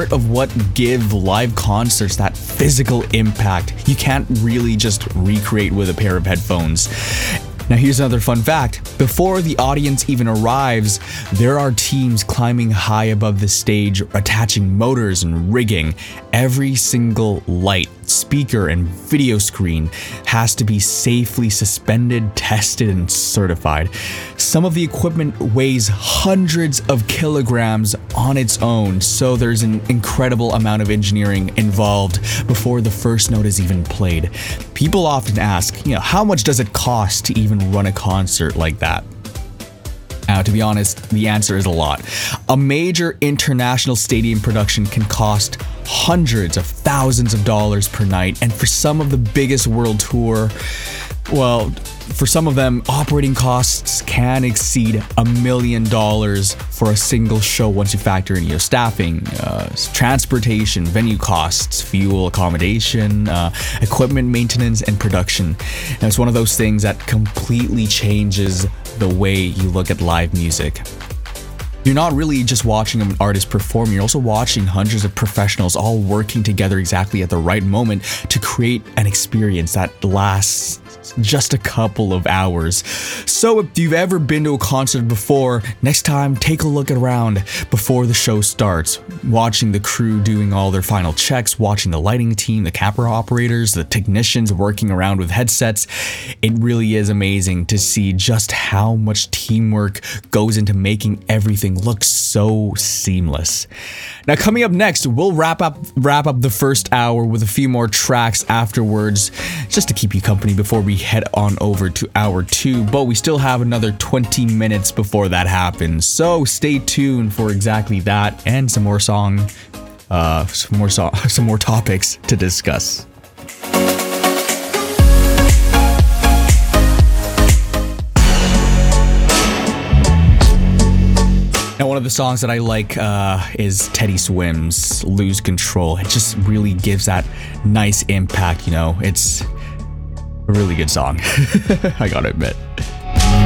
part of what give live concerts that physical impact you can't really just recreate with a pair of headphones. Now here's another fun fact. Before the audience even arrives, there are teams climbing high above the stage, attaching motors and rigging. Every single light, speaker, and video screen has to be safely suspended, tested, and certified. Some of the equipment weighs hundreds of kilograms on its own, so there's an incredible amount of engineering involved before the first note is even played. People often ask, how much does it cost to even run a concert like that? Now, to be honest, the answer is a lot. A major international stadium production can cost hundreds of thousands of dollars per night, and for some of the biggest world tour, well, for some of them, operating costs can exceed $1 million for a single show once you factor in staffing, transportation, venue costs, fuel, accommodation, equipment maintenance, and production. And it's one of those things that completely changes the way you look at live music. You're not really just watching an artist perform, you're also watching hundreds of professionals all working together exactly at the right moment to create an experience that lasts just a couple of hours. So if you've ever been to a concert before, next time take a look around before the show starts, watching the crew doing all their final checks, watching the lighting team, the camera operators, the technicians working around with headsets. It really is amazing to see just how much teamwork goes into making everything look so seamless. Now coming up next, we'll wrap up the first hour with a few more tracks afterwards, just to keep you company before we head on over to hour 2, but we still have another 20 minutes before that happens, so stay tuned for exactly that and some more topics to discuss. Now, one of the songs that I like is Teddy Swims' Lose Control. It just really gives that nice impact, It's a really good song, I gotta admit.